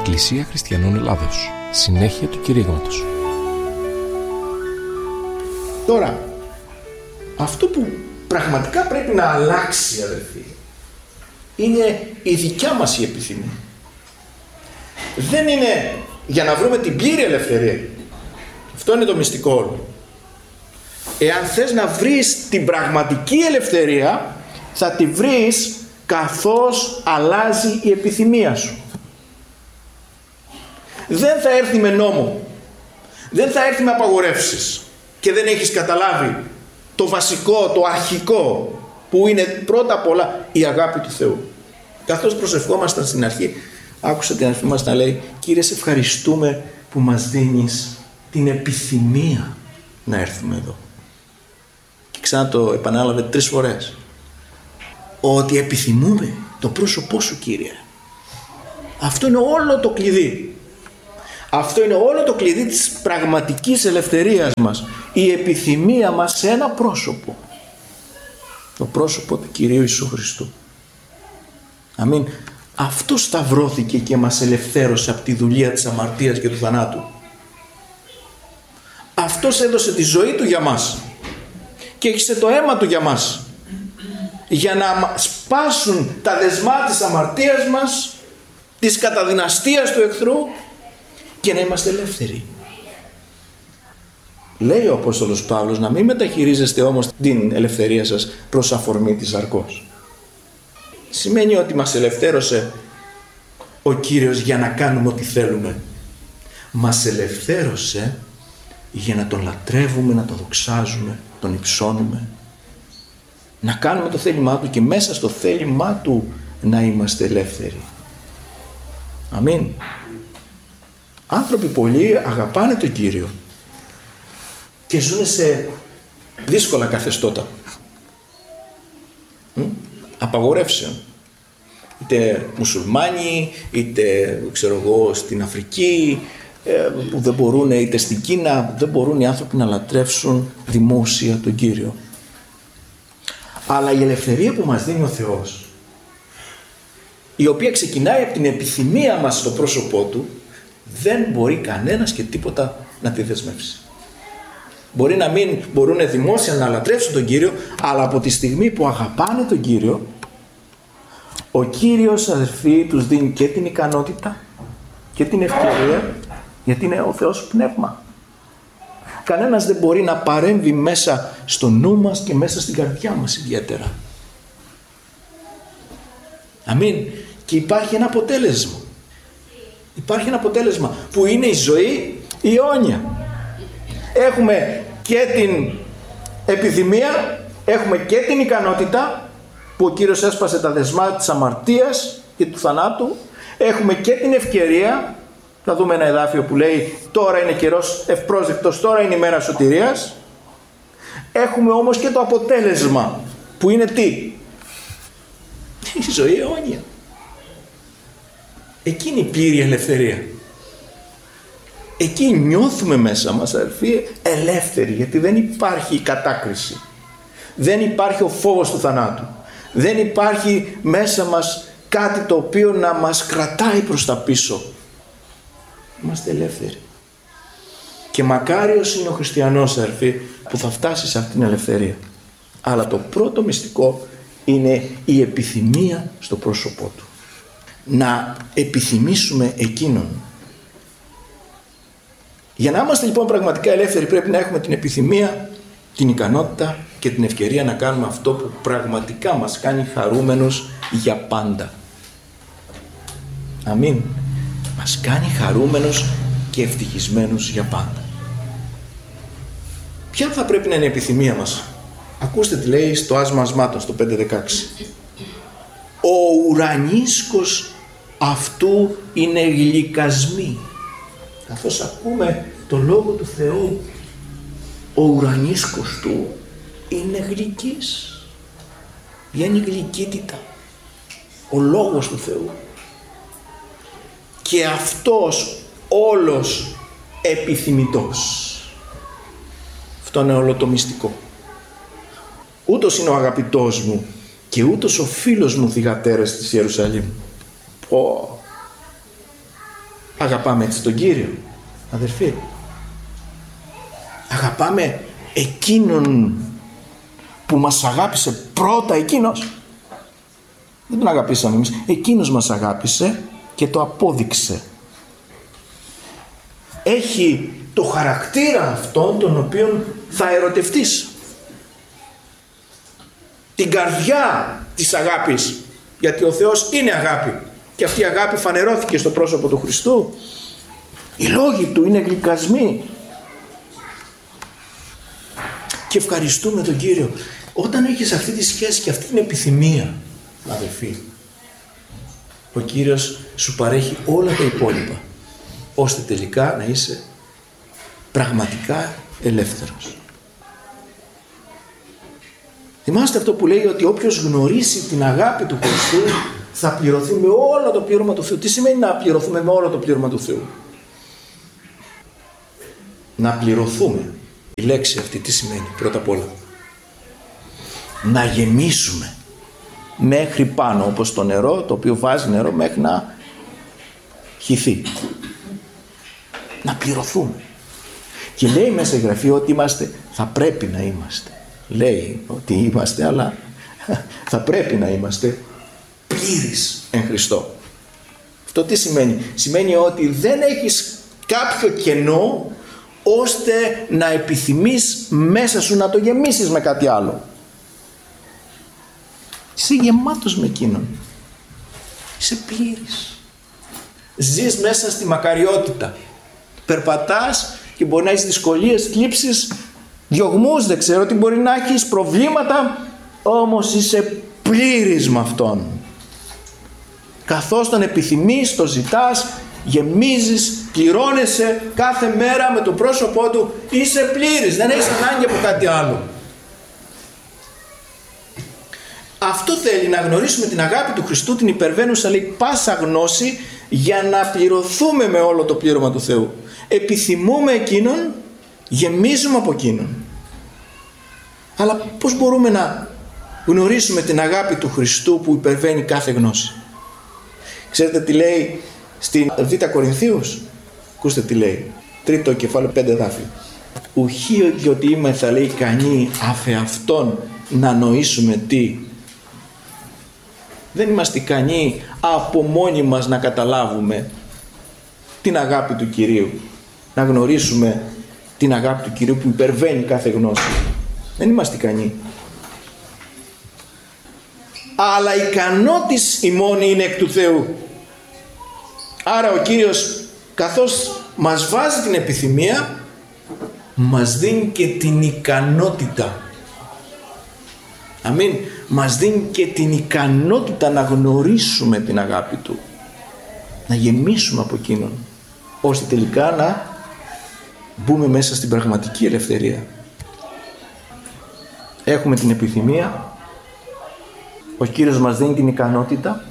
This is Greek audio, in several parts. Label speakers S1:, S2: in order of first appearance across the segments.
S1: Εκκλησία Χριστιανών Ελλάδος. Συνέχεια του κηρύγματος.
S2: Τώρα, αυτό που πραγματικά πρέπει να αλλάξει, αδελφοί, είναι η δικιά μας η επιθυμία. Δεν είναι για να βρούμε την πλήρη ελευθερία. Αυτό είναι το μυστικό όλο. Εάν θες να βρεις την πραγματική ελευθερία, θα τη βρεις καθώς αλλάζει η επιθυμία σου. Δεν θα έρθει με νόμο, δεν θα έρθει με απαγορεύσεις και δεν έχεις καταλάβει το βασικό, το αρχικό, που είναι πρώτα απ' όλα η αγάπη του Θεού. Καθώς προσευχόμασταν στην αρχή, άκουσα την αδελφή μας να λέει: Κύριε, σε ευχαριστούμε που μας δίνεις την επιθυμία να έρθουμε εδώ. Και ξανά το επανάλαβε 3 φορές. Ότι επιθυμούμε το πρόσωπό σου, Κύριε. Αυτό είναι όλο το κλειδί. Αυτό είναι όλο το κλειδί της πραγματικής ελευθερίας μας. Η επιθυμία μας σε ένα πρόσωπο. Το πρόσωπο του Κυρίου Ιησού Χριστού. Αμήν. Αυτό σταυρώθηκε και μας ελευθέρωσε από τη δουλεία της αμαρτίας και του θανάτου. Αυτός έδωσε τη ζωή του για μας και έχισε το αίμα του για μας, για να σπάσουν τα δεσμά της αμαρτίας μας, της καταδυναστίας του εχθρού και να είμαστε ελεύθεροι. Λέει ο Απόστολος Παύλος να μην μεταχειρίζεστε όμως την ελευθερία σας προς αφορμή της σαρκός. Σημαίνει ότι μας ελευθέρωσε ο Κύριος για να κάνουμε ό,τι θέλουμε. Μας ελευθέρωσε για να τον λατρεύουμε, να τον δοξάζουμε, τον υψώνουμε, να κάνουμε το θέλημά του και μέσα στο θέλημά του να είμαστε ελεύθεροι. Αμήν. Άνθρωποι πολλοί αγαπάνε τον Κύριο και ζουν σε δύσκολα καθεστώτα απαγορεύσεων, είτε μουσουλμάνοι, είτε ξέρω εγώ στην Αφρική, που δεν μπορούν, είτε στην Κίνα, δεν μπορούν οι άνθρωποι να λατρεύσουν δημόσια τον Κύριο. Αλλά η ελευθερία που μας δίνει ο Θεός, η οποία ξεκινάει από την επιθυμία μας στο πρόσωπό του, δεν μπορεί κανένας και τίποτα να τη δεσμεύσει. Μπορεί να μην μπορούν δημόσια να λατρεύσουν τον Κύριο, αλλά από τη στιγμή που αγαπάνε τον Κύριο, ο Κύριος, αδερφοί, τους δίνει και την ικανότητα και την ευκαιρία, γιατί είναι ο Θεός πνεύμα. Κανένας δεν μπορεί να παρέμβει μέσα στο νου μας και μέσα στην καρδιά μας ιδιαίτερα. Αμήν. Και υπάρχει ένα αποτέλεσμα. Υπάρχει ένα αποτέλεσμα που είναι η ζωή η αιώνια. Έχουμε και την επιθυμία, έχουμε και την ικανότητα που ο Κύριος έσπασε τα δεσμά της αμαρτίας και του θανάτου. Έχουμε και την ευκαιρία, θα δούμε ένα εδάφιο που λέει τώρα είναι καιρός ευπρόσδεκτος, τώρα είναι η μέρα σωτηρίας. Έχουμε όμως και το αποτέλεσμα που είναι τι? Η ζωή αιώνια. Εκείνη η πλήρη ελευθερία. Εκεί νιώθουμε μέσα μας, αδελφοί, ελεύθεροι, γιατί δεν υπάρχει η κατάκριση. Δεν υπάρχει ο φόβος του θανάτου. Δεν υπάρχει μέσα μας κάτι το οποίο να μας κρατάει προς τα πίσω. Είμαστε ελεύθεροι. Και μακάριος είναι ο χριστιανός, αδελφοί, που θα φτάσει σε αυτήν την ελευθερία. Αλλά το πρώτο μυστικό είναι η επιθυμία στο πρόσωπό του. Να επιθυμήσουμε εκείνον. Για να είμαστε λοιπόν πραγματικά ελεύθεροι πρέπει να έχουμε την επιθυμία, την ικανότητα και την ευκαιρία να κάνουμε αυτό που πραγματικά μας κάνει χαρούμενους για πάντα. Αμήν. Μας κάνει χαρούμενους και ευτυχισμένους για πάντα. Ποια θα πρέπει να είναι η επιθυμία μας? Ακούστε τι λέει στο άσμα ασμάτων στο 5:16. Ο ουρανίσκος αυτού είναι γλυκασμή. Καθώς ακούμε το Λόγο του Θεού, ο ουρανίσκος του είναι γλυκής. Βγαίνει γλυκύτητα. Ο Λόγος του Θεού. Και αυτός όλος επιθυμητός. Αυτό είναι όλο το μυστικό. Ούτως είναι ο αγαπητός μου και ούτως ο φίλος μου θυγατέρες της Ιερουσαλήμ. Αγαπάμε έτσι τον Κύριο, αδερφοί? Αγαπάμε εκείνον που μας αγάπησε πρώτα εκείνος? Δεν τον αγαπήσαμε εμείς. Εκείνος μας αγάπησε και το απόδειξε. Έχει το χαρακτήρα αυτόν τον οποίον θα ερωτευτείς. Την καρδιά της αγάπης. Γιατί ο Θεός είναι αγάπη. Και αυτή η αγάπη φανερώθηκε στο πρόσωπο του Χριστού. Οι λόγοι του είναι γλυκασμοί. Και ευχαριστούμε τον Κύριο. Όταν έχεις αυτή τη σχέση και αυτή την επιθυμία, αδελφοί, ο Κύριος σου παρέχει όλα τα υπόλοιπα, ώστε τελικά να είσαι πραγματικά ελεύθερος. Θυμάστε αυτό που λέει ότι όποιος γνωρίσει την αγάπη του Χριστού θα πληρωθεί με όλο το πλήρωμα του Θεού. Τι σημαίνει να πληρωθούμε με όλο το πλήρωμα του Θεού? Να πληρωθούμε. Η λέξη αυτή τι σημαίνει? Πρώτα απ' όλα να γεμίσουμε μέχρι πάνω, όπως το νερό το οποίο βάζει νερό μέχρι να χυθεί. Να πληρωθούμε. Και λέει μέσα η Γραφή ότι είμαστε, θα πρέπει να είμαστε. Λέει ότι είμαστε, αλλά θα πρέπει να είμαστε πλήρεις εν Χριστώ. Αυτό τι σημαίνει? Σημαίνει ότι δεν έχεις κάποιο κενό ώστε να επιθυμείς μέσα σου να το γεμίσεις με κάτι άλλο. Είσαι γεμάτος με εκείνον. Είσαι πλήρης. Ζεις μέσα στη μακαριότητα. Περπατάς και μπορεί να έχεις δυσκολίες, θλίψεις, διωγμούς, δεν ξέρω τι μπορεί να έχεις, προβλήματα, όμως είσαι πλήρης με αυτόν. Καθώς τον επιθυμείς, το ζητάς, γεμίζεις, πληρώνεσαι κάθε μέρα με το πρόσωπό του, είσαι πλήρης, δεν έχεις ανάγκη από κάτι άλλο. Αυτό θέλει, να γνωρίσουμε την αγάπη του Χριστού, την υπερβαίνουσα, λέει, πάσα γνώση, για να πληρωθούμε με όλο το πλήρωμα του Θεού. Επιθυμούμε εκείνον, γεμίζουμε από εκείνον. Αλλά πώς μπορούμε να γνωρίσουμε την αγάπη του Χριστού που υπερβαίνει κάθε γνώση? Ξέρετε τι λέει στην Β' Κορινθίους? Ακούστε τι λέει, 3ο κεφάλαιο 5 εδάφιο. Ουχή διότι είμαι, θα λέει, ικανοί αφ' αυτόν να νοήσουμε τι? Δεν είμαστε ικανοί από μόνοι μας να καταλάβουμε την αγάπη του Κυρίου, να γνωρίσουμε την αγάπη του Κυρίου που υπερβαίνει κάθε γνώση. Δεν είμαστε ικανοί. Αλλά ικανότης ημών είναι εκ του Θεού. Άρα ο Κύριος, καθώς μας βάζει την επιθυμία, μας δίνει και την ικανότητα. Αμήν. Μας δίνει και την ικανότητα να γνωρίσουμε την αγάπη Του, να γεμίσουμε από εκείνον, ώστε τελικά να μπούμε μέσα στην πραγματική ελευθερία. Έχουμε την επιθυμία, ο Κύριος μας δίνει την ικανότητα,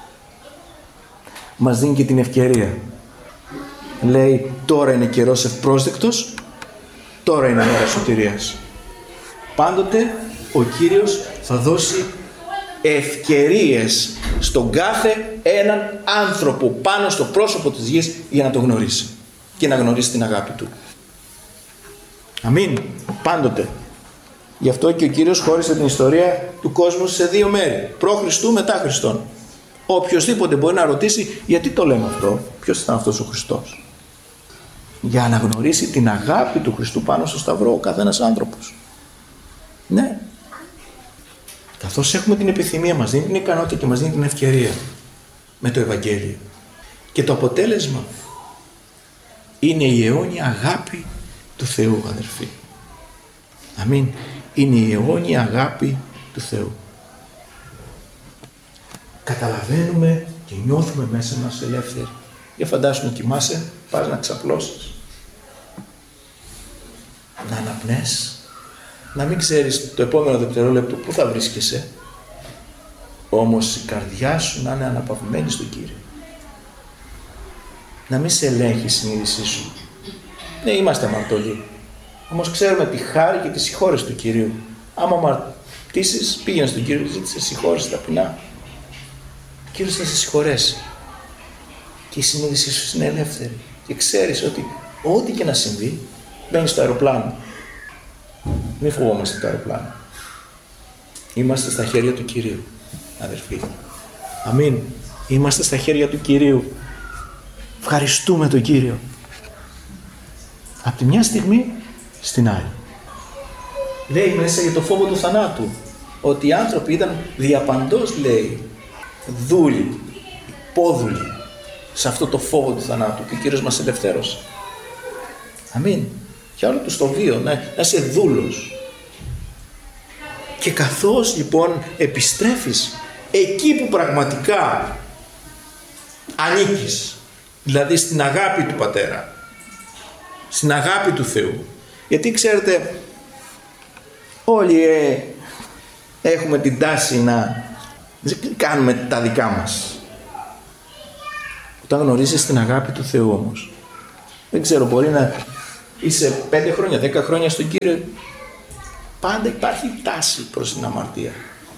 S2: μας δίνει και την ευκαιρία. Λέει, τώρα είναι καιρός ευπρόσδεκτος, τώρα είναι μέρα σωτηρίας. Πάντοτε ο Κύριος θα δώσει ευκαιρίες στον κάθε έναν άνθρωπο πάνω στο πρόσωπο της γης για να το γνωρίσει και να γνωρίσει την αγάπη Του. Αμήν. Πάντοτε. Γι' αυτό και ο Κύριος χώρισε την ιστορία του κόσμου σε δύο μέρη. Προ Χριστού, μετά Χριστόν. Οποιοςδήποτε μπορεί να ρωτήσει γιατί το λέμε αυτό, ποιος ήταν αυτός ο Χριστός? Για να γνωρίσει την αγάπη του Χριστού πάνω στο Σταυρό ο καθένας άνθρωπος. Ναι. Καθώς έχουμε την επιθυμία, μας δίνει την ικανότητα και μας δίνει την ευκαιρία με το Ευαγγέλιο. Και το αποτέλεσμα είναι η αιώνια αγάπη του Θεού, αδερφοί. Αμήν. Είναι η αιώνια αγάπη του Θεού. Καταλαβαίνουμε και νιώθουμε μέσα μας ελεύθεροι. Για φαντάσου να κοιμάσαι, πας να ξαπλώσεις, να αναπνές, να μην ξέρεις το επόμενο δευτερόλεπτο πού θα βρίσκεσαι, όμως η καρδιά σου να είναι αναπαυμένη στον Κύριο. Να μην σε ελέγχει η συνείδησή σου. Ναι, είμαστε αμαρτωλοί, όμως ξέρουμε τη χάρη και τη συγχώρεση του Κυρίου. Άμα αμαρτήσεις, πήγαινε στον Κύριο, ζήτησε συγχώρεση ταπεινά. Ο Κύριος θα σε συγχωρέσει. και η συνείδησή σου είναι ελεύθερη. Και ξέρεις ότι ό,τι και να συμβεί, μπαίνεις στο αεροπλάνο. Μην φοβόμαστε το αεροπλάνο. Είμαστε στα χέρια του Κυρίου, αδερφοί. Αμήν. Είμαστε στα χέρια του Κυρίου. Ευχαριστούμε τον Κύριο. Από τη μια στιγμή στην άλλη. Λέει μέσα για το φόβο του θανάτου, ότι οι άνθρωποι ήταν διαπαντός, λέει, δούλοι, πόδουλοι, σε αυτό το φόβο του θανάτου, και ο Κύριος μας ελευθέρωσε. Αμήν. Για όλο τους το βίο, να είσαι δούλος. Και καθώς λοιπόν επιστρέφεις εκεί που πραγματικά ανήκεις, δηλαδή στην αγάπη του Πατέρα, στην αγάπη του Θεού. Γιατί ξέρετε, όλοι έχουμε την τάση να κάνουμε τα δικά μας. Όταν γνωρίζεις την αγάπη του Θεού όμως, δεν ξέρω, μπορεί να είσαι 5 χρόνια, 10 χρόνια στον Κύριο, πάντα υπάρχει τάση προς την αμαρτία.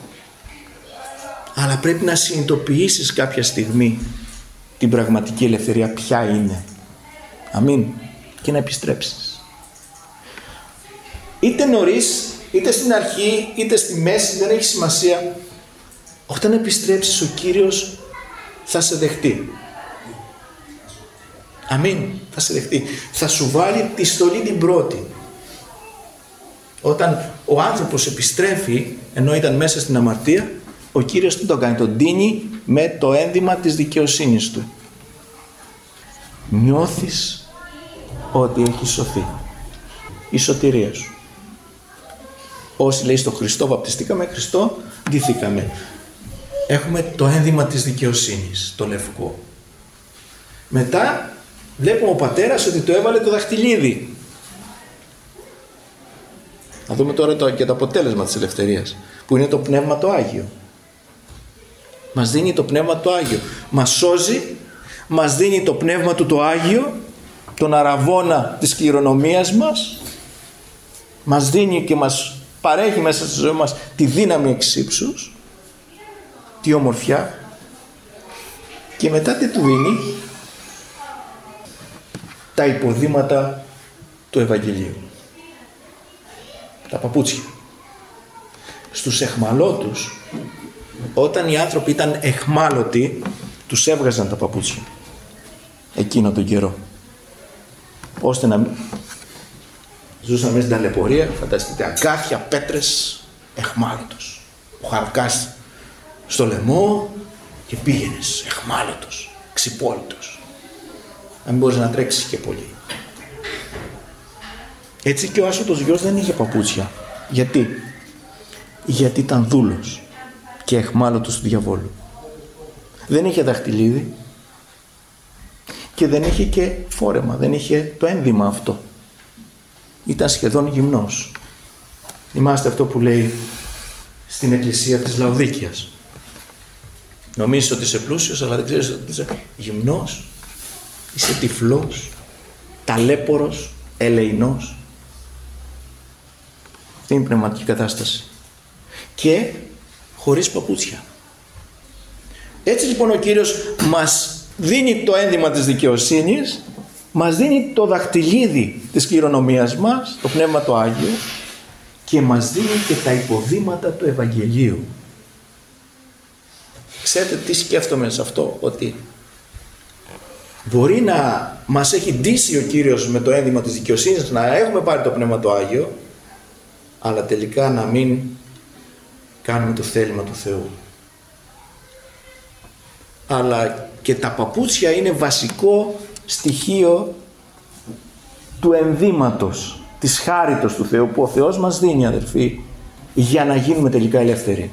S2: Αλλά πρέπει να συνειδητοποιήσεις κάποια στιγμή την πραγματική ελευθερία ποια είναι. Αμήν. Και να επιστρέψεις. Είτε νωρίς, είτε στην αρχή, είτε στη μέση, δεν έχει σημασία. Όταν επιστρέψεις, ο Κύριος θα σε δεχτεί. Αμήν. Θα σε δεχτεί. Θα σου βάλει τη στολή την πρώτη. Όταν ο άνθρωπος επιστρέφει, ενώ ήταν μέσα στην αμαρτία, ο Κύριος τι το κάνει? Τον τίνει με το ένδυμα της δικαιοσύνης του. Νιώθεις ότι έχει σωθεί. Η σωτηρία σου. Όσοι λέει στο Χριστό βαπτιστήκαμε, Χριστό ντυθήκαμε. Έχουμε το ένδυμα της δικαιοσύνης, το λευκό. Μετά βλέπουμε ο Πατέρας ότι το έβαλε το δαχτυλίδι. Να δούμε τώρα και το αποτέλεσμα της ελευθερίας, που είναι το Πνεύμα το Άγιο. Μας δίνει το Πνεύμα το Άγιο. Μας σώζει, μας δίνει το Πνεύμα του το Άγιο, τον αραβώνα της κληρονομίας μας, μας δίνει και μας παρέχει μέσα στη ζωή μας τη δύναμη εξύψους, τη ομορφιά, και μετά τι του δίνει? Τα υποδήματα του Ευαγγελίου. Τα παπούτσια. Στους αιχμαλώτους, όταν οι άνθρωποι ήταν αιχμάλωτοι, τους έβγαζαν τα παπούτσια εκείνο τον καιρό, ώστε να μην ζούσαν μέσα στην ταλαιπωρία. Φανταστείτε, αγκάθια, πέτρες, αιχμάλωτος, ο χαρκάς στο λαιμό, και πήγαινες αιχμάλωτος, ξυπόλυτος, να μην μπορείς να τρέξεις και πολύ. Έτσι και ο άσωτος γιος δεν είχε παπούτσια. Γιατί ήταν δούλος και αιχμάλωτος του διαβόλου. Δεν είχε δαχτυλίδι και δεν είχε και φόρεμα, δεν είχε το ένδυμα αυτό. Ήταν σχεδόν γυμνός. Θυμάστε αυτό που λέει στην εκκλησία της Λαοδίκειας? Νομίζεις ότι είσαι πλούσιος, αλλά δεν ξέρεις ότι είσαι γυμνός, είσαι τυφλός, ταλέπορος, ελεεινός. Αυτή είναι η πνευματική κατάσταση. Και χωρίς παπούτσια. Έτσι λοιπόν ο Κύριος μας δίνει το ένδυμα της δικαιοσύνης, μας δίνει το δαχτυλίδι της κληρονομίας μας, το Πνεύμα το Άγιο, και μας δίνει και τα υποδήματα του Ευαγγελίου. Ξέρετε τι σκέφτομαι σε αυτό? Ότι μπορεί να μας έχει ντύσει ο Κύριος με το ένδυμα της δικαιοσύνης, να έχουμε πάρει το Πνεύμα το Άγιο, αλλά τελικά να μην κάνουμε το θέλημα του Θεού. Αλλά και τα παπούτσια είναι βασικό στοιχείο του ενδύματος, της χάριτος του Θεού, που ο Θεός μας δίνει, αδερφοί, για να γίνουμε τελικά ελεύθεροι.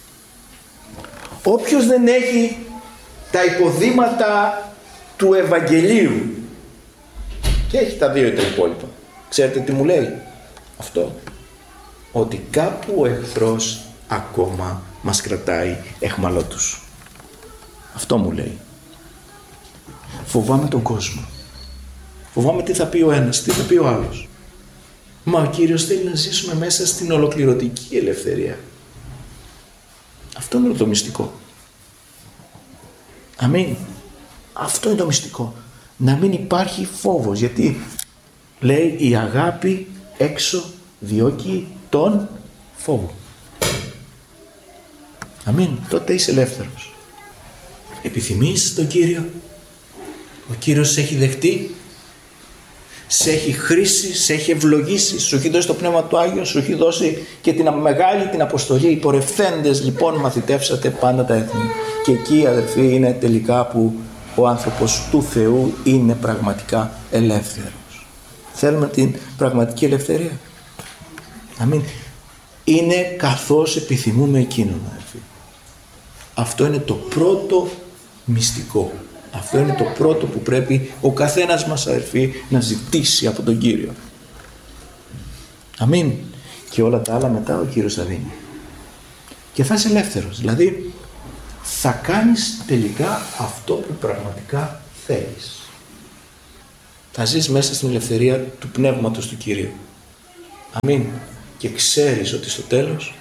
S2: Όποιος δεν έχει τα υποδήματα του Ευαγγελίου και έχει τα δύο ή τα υπόλοιπα, ξέρετε τι μου λέει αυτό? Ότι κάπου ο εχθρός ακόμα μας κρατάει αιχμαλώτους. Αυτό μου λέει. Φοβάμαι τον κόσμο. Φοβάμαι τι θα πει ο ένας, τι θα πει ο άλλος. Μα ο Κύριος θέλει να ζήσουμε μέσα στην ολοκληρωτική ελευθερία. Αυτό είναι το μυστικό. Αμήν. Αυτό είναι το μυστικό. Να μην υπάρχει φόβος. Γιατί λέει η αγάπη έξω διώκει τον φόβο. Αμήν. Τότε είσαι ελεύθερος. Επιθυμείς τον Κύριο. Ο Κύριος σε έχει δεχτεί. Σε έχει χρήσει, σε έχει ευλογήσει. Σου έχει δώσει το Πνεύμα του Άγιο. Σου έχει δώσει και την μεγάλη την αποστολή. Οι πορευθέντες λοιπόν μαθητεύσατε πάντα τα έθνη. Και εκεί, αδερφοί, είναι τελικά που ο άνθρωπος του Θεού είναι πραγματικά ελεύθερος. Θέλουμε την πραγματική ελευθερία. Αμήν. Είναι καθώς επιθυμούμε εκείνον, αδερφοί. Αυτό είναι το πρώτο μυστικό. Αυτό είναι το πρώτο που πρέπει ο καθένας μας, αδερφοί, να ζητήσει από τον Κύριο. Αμήν. Και όλα τα άλλα μετά ο Κύριος θα δίνει. Και θα είσαι ελεύθερος. Δηλαδή θα κάνεις τελικά αυτό που πραγματικά θέλεις. Θα ζεις μέσα στην ελευθερία του Πνεύματος του Κυρίου. Αμήν. Και ξέρεις ότι στο τέλος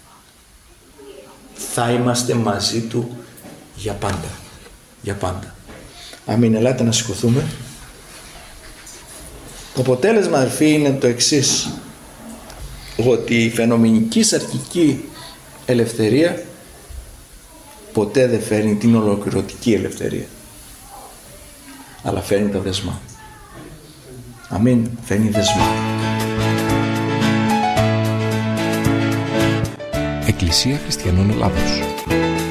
S2: θα είμαστε μαζί Του για πάντα. Για πάντα. Αμήν. Ελάτε να σηκωθούμε. Το αποτέλεσμα, αδερφοί, είναι το εξής. Ότι η φαινομενική σαρκική ελευθερία ποτέ δεν φέρνει την ολοκληρωτική ελευθερία. Αλλά φέρνει τα δεσμά. Αμήν. Φέρνει δεσμά.
S1: Εκκλησία Χριστιανών Ελλάδος.